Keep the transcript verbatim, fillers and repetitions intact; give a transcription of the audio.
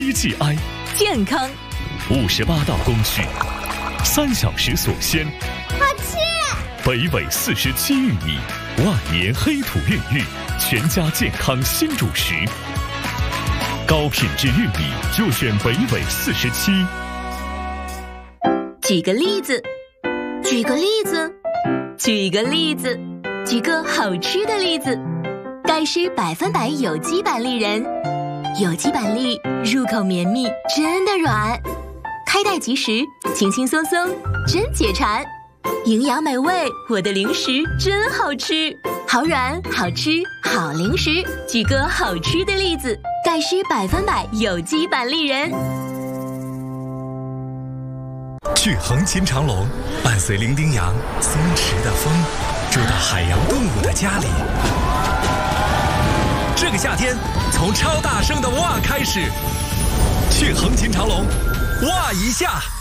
低 G I 健康， 五十八道工序，三小时锁鲜， 好吃。 北纬四十七玉米，万年黑土孕育，全家健康新主食。高品质玉米就选北纬四十七。 举个例子， 举个例子， 举个例子，举个好吃的例子。盖诗百分百有机板栗仁，有机板栗入口绵密，真的软，开袋即食，轻轻松松，真解馋。营养美味，我的零食真好吃，好软好吃好零食。举个好吃的例子，盖诗百分百有机板栗仁。 去横琴长隆，伴随伶仃洋松弛的风，住到海洋动物的家里。这个夏天，从超大声的哇开始，去横琴长隆，哇一下。